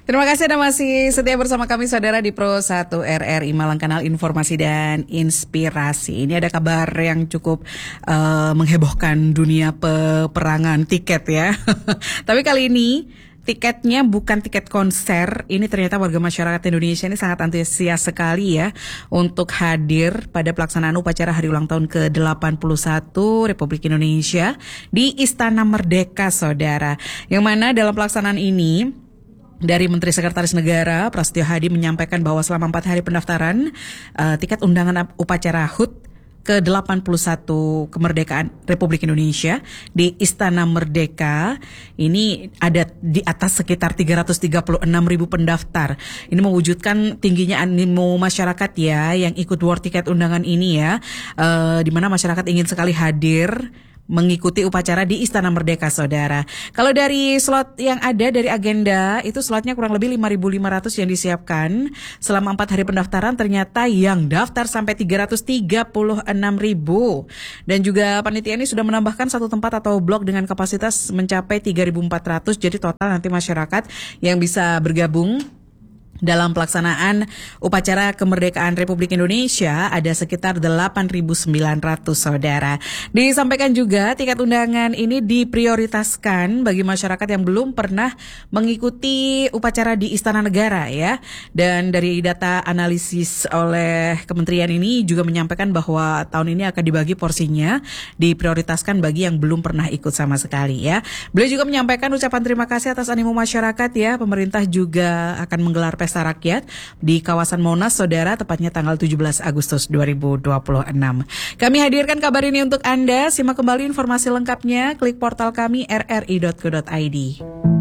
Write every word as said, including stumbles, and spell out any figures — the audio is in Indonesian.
Terima kasih Anda masih setia bersama kami saudara di Pro satu R R I Malang, kanal informasi dan inspirasi. Ini ada kabar yang cukup uh, menghebohkan dunia peperangan tiket ya. Tapi kali ini tiketnya bukan tiket konser. Ini ternyata warga masyarakat Indonesia ini sangat antusias sekali ya untuk hadir pada pelaksanaan upacara hari ulang tahun ke delapan puluh satu Republik Indonesia di Istana Merdeka, saudara. Yang mana dalam pelaksanaan ini dari Menteri Sekretaris Negara Prasetyo Hadi menyampaikan bahwa selama empat hari pendaftaran uh, tiket undangan upacara H U T ke delapan puluh satu kemerdekaan Republik Indonesia di Istana Merdeka ini ada di atas sekitar tiga ratus tiga puluh enam ribu pendaftar. Ini mewujudkan tingginya animo masyarakat ya yang ikut war tiket undangan ini ya, uh, di mana masyarakat ingin sekali hadir mengikuti upacara di Istana Merdeka, saudara. Kalau dari slot yang ada dari agenda, itu slotnya kurang lebih lima ribu lima ratus yang disiapkan. Selama empat hari pendaftaran ternyata yang daftar sampai tiga ratus tiga puluh enam ribu. Dan juga panitia ini sudah menambahkan satu tempat atau blok dengan kapasitas mencapai tiga ribu empat ratus. Jadi total nanti masyarakat yang bisa bergabung dalam pelaksanaan upacara kemerdekaan Republik Indonesia ada sekitar delapan ribu sembilan ratus, saudara. Disampaikan juga tiket undangan ini diprioritaskan bagi masyarakat yang belum pernah mengikuti upacara di Istana Negara ya. Dan dari data analisis oleh kementerian ini juga menyampaikan bahwa tahun ini akan dibagi porsinya, diprioritaskan bagi yang belum pernah ikut sama sekali ya. Beliau juga menyampaikan ucapan terima kasih atas animo masyarakat ya. Pemerintah juga akan menggelar Pesta Rakyat di kawasan Monas, saudara, tepatnya tanggal tujuh belas Agustus dua ribu dua puluh enam. Kami hadirkan kabar ini untuk Anda. Simak kembali informasi lengkapnya, klik portal kami r r i dot co dot i d.